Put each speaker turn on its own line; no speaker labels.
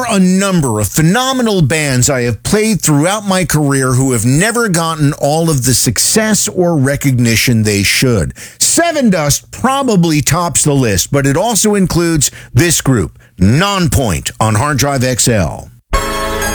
a number of phenomenal bands I have played throughout my career who have never gotten all of the success or recognition they should. Sevendust probably tops the list, but it also includes this group, Nonpoint, on Hard Drive XL.